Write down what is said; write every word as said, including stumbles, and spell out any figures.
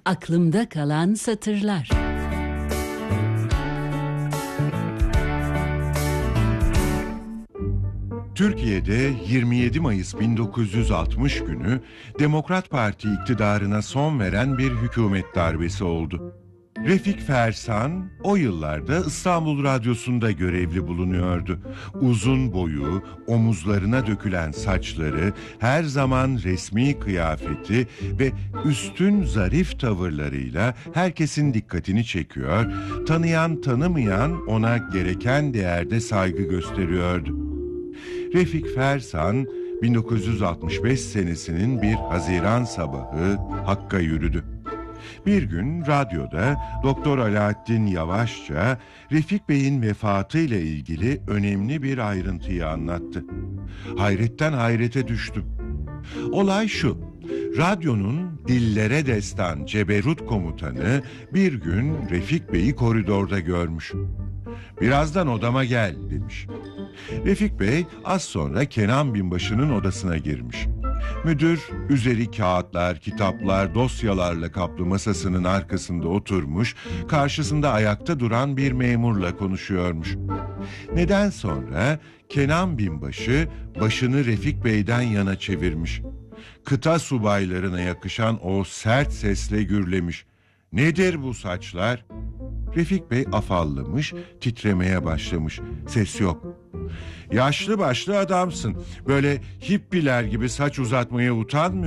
Aklımda kalan satırlar. Türkiye'de yirmi yedi Mayıs bin dokuz yüz altmış günü Demokrat Parti iktidarına son veren bir hükümet darbesi oldu. Refik Fersan o yıllarda İstanbul Radyosu'nda görevli bulunuyordu. Uzun boyu, omuzlarına dökülen saçları, her zaman resmi kıyafeti ve üstün zarif tavırlarıyla herkesin dikkatini çekiyor, tanıyan tanımayan ona gereken değerde saygı gösteriyordu. Refik Fersan bin dokuz yüz altmış beş senesinin bir Haziran sabahı Hakk'a yürüdü. Bir gün radyoda Doktor Alaaddin Yavaşça Refik Bey'in vefatıyla ilgili önemli bir ayrıntıyı anlattı. Hayretten hayrete düştüm. Olay şu: radyonun dillere destan ceberut komutanı bir gün Refik Bey'i koridorda görmüş. "Birazdan odama gel," demiş. Refik Bey az sonra Kenan Binbaşı'nın odasına girmiş. Müdür üzeri kağıtlar, kitaplar, dosyalarla kaplı masasının arkasında oturmuş, karşısında ayakta duran bir memurla konuşuyormuş. Neden sonra Kenan Binbaşı başını Refik Bey'den yana çevirmiş. Kıta subaylarına yakışan o sert sesle gürlemiş: "Nedir bu saçlar?" Refik Bey afallamış, titremeye başlamış. Ses yok. "Yaşlı başlı adamsın. Böyle hippiler gibi saç uzatmaya utanmıyor